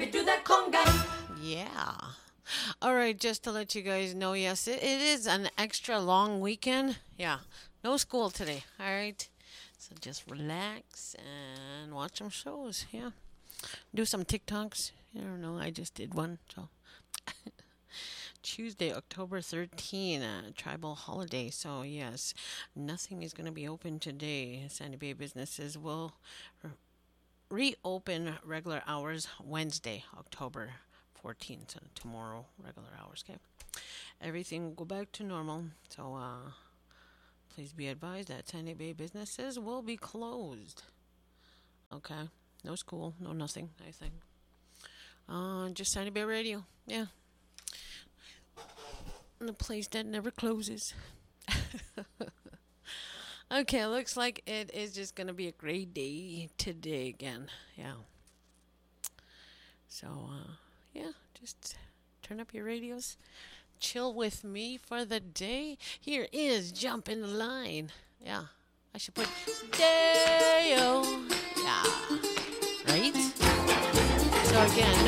do that conga. Yeah. All right, just to let you guys know, yes, it is an extra long weekend. Yeah, no school today. All right. So just relax and watch some shows. Yeah. Do some TikToks. I don't know. I just did one. So Tuesday, October 13, tribal holiday. So, yes, nothing is going to be open today. Sandy Bay businesses will reopen regular hours Wednesday, October 14th. So, tomorrow, regular hours. Okay. Everything will go back to normal. So, please be advised that Sandy Bay businesses will be closed. Okay. No school, no nothing, I think. Just Sandy Bay Radio. Yeah. The place that never closes. Okay, looks like it is just going to be a great day today again. Yeah. So, yeah, just turn up your radios. Chill with me for the day. Here is Jump in the Line. Yeah. I should put Day-O. Yeah. Right? So again,